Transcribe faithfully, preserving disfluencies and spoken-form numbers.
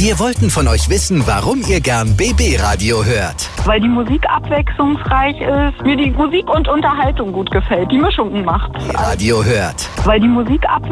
Wir wollten von euch wissen, warum ihr gern B B-Radio hört. Weil die Musik abwechslungsreich ist, mir die Musik und Unterhaltung gut gefällt, die Mischung macht. Radio hört. Weil die Musik abwechslungsreich